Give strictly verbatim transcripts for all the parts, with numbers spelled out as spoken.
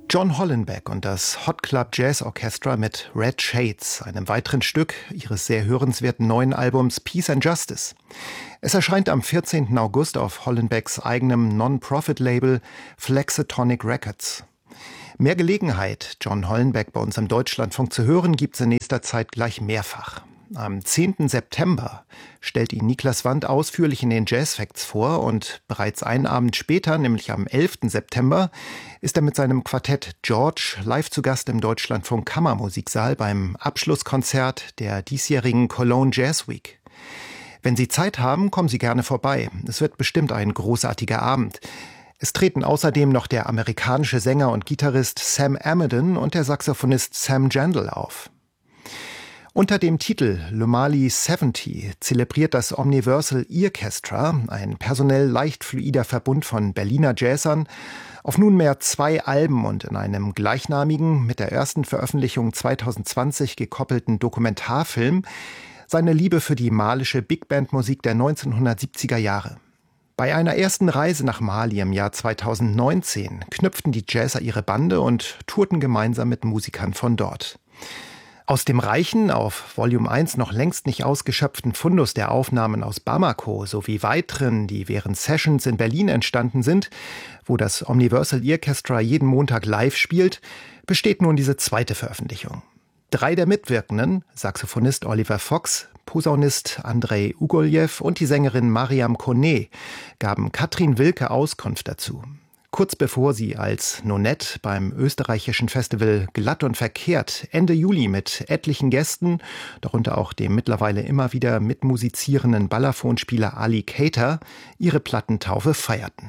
John Hollenbeck und das Hot Club Jazz Orchestra mit Red Shades, einem weiteren Stück ihres sehr hörenswerten neuen Albums Peace and Justice. Es erscheint am vierzehnten August auf Hollenbecks eigenem Non-Profit-Label Flexatonic Records. Mehr Gelegenheit, John Hollenbeck bei uns im Deutschlandfunk zu hören, gibt es in nächster Zeit gleich mehrfach. Am zehnten September stellt ihn Niklas Wandt ausführlich in den Jazz Facts vor und bereits einen Abend später, nämlich am elften September, ist er mit seinem Quartett George live zu Gast im Deutschlandfunk Kammermusiksaal beim Abschlusskonzert der diesjährigen Cologne Jazz Week. Wenn Sie Zeit haben, kommen Sie gerne vorbei. Es wird bestimmt ein großartiger Abend. Es treten außerdem noch der amerikanische Sänger und Gitarrist Sam Amidon und der Saxophonist Sam Jandal auf. Unter dem Titel Lumali siebzig zelebriert das Omniversal Earchestra, ein personell leicht fluider Verbund von Berliner Jazzern, auf nunmehr zwei Alben und in einem gleichnamigen, mit der ersten Veröffentlichung zweitausendzwanzig gekoppelten Dokumentarfilm, seine Liebe für die malische Big-Band-Musik der neunzehnhundertsiebziger Jahre. Bei einer ersten Reise nach Mali im Jahr zweitausendneunzehn knüpften die Jazzer ihre Bande und tourten gemeinsam mit Musikern von dort. Aus dem reichen, auf Volume eins noch längst nicht ausgeschöpften Fundus der Aufnahmen aus Bamako sowie weiteren, die während Sessions in Berlin entstanden sind, wo das Omniversal Earchestra jeden Montag live spielt, besteht nun diese zweite Veröffentlichung. Drei der Mitwirkenden, Saxophonist Oliver Fox, Posaunist Andrei Ugoljew und die Sängerin Mariam Kone, gaben Katrin Wilke Auskunft dazu. Kurz bevor sie als Nonette beim österreichischen Festival Glatt und Verkehrt Ende Juli mit etlichen Gästen, darunter auch dem mittlerweile immer wieder mitmusizierenden Balafon-Spieler Ali Keita, ihre Plattentaufe feierten.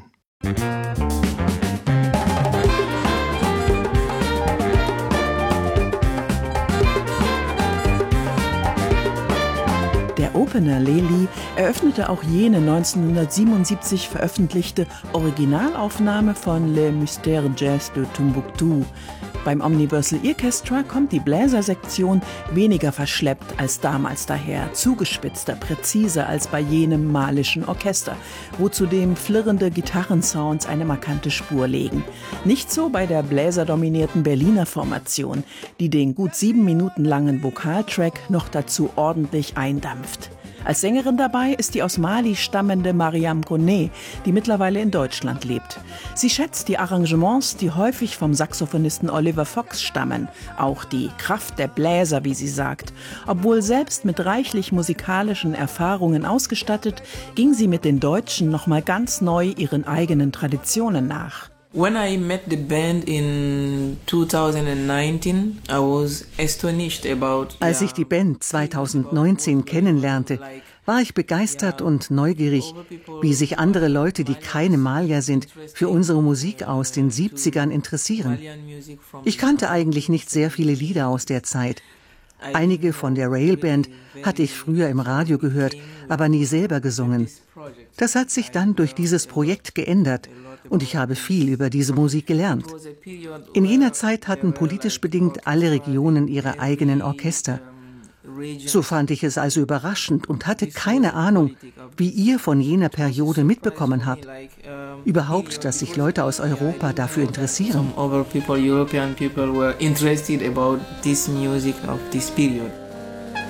Der Opener Lely eröffnete auch jene neunzehnhundertsiebenundsiebzig veröffentlichte Originalaufnahme von Le Mystère Jazz de Tombouctou. Beim Omniversal Earchestra kommt die Bläsersektion weniger verschleppt als damals daher, zugespitzter, präziser als bei jenem malischen Orchester, wo zudem flirrende Gitarrensounds eine markante Spur legen. Nicht so bei der bläserdominierten Berliner Formation, die den gut sieben Minuten langen Vokaltrack noch dazu ordentlich eindampft. Als Sängerin dabei ist die aus Mali stammende Mariam Kone, die mittlerweile in Deutschland lebt. Sie schätzt die Arrangements, die häufig vom Saxophonisten Oliver Fox stammen, auch die Kraft der Bläser, wie sie sagt. Obwohl selbst mit reichlich musikalischen Erfahrungen ausgestattet, ging sie mit den Deutschen noch mal ganz neu ihren eigenen Traditionen nach. When I met the band in twenty nineteen, I was astonished about. Als ich die Band zweitausendneunzehn kennenlernte, war ich begeistert und neugierig, wie sich andere Leute, die keine Malier sind, für unsere Musik aus den siebzigern interessieren. Ich kannte eigentlich nicht sehr viele Lieder aus der Zeit. Einige von der Railband hatte ich früher im Radio gehört, aber nie selber gesungen. Das hat sich dann durch dieses Projekt geändert und ich habe viel über diese Musik gelernt. In jener Zeit hatten politisch bedingt alle Regionen ihre eigenen Orchester. So fand ich es also überraschend und hatte keine Ahnung, wie ihr von jener Periode mitbekommen habt. Überhaupt, dass sich Leute aus Europa dafür interessieren. Some other people, European people, were interested about this music of this period.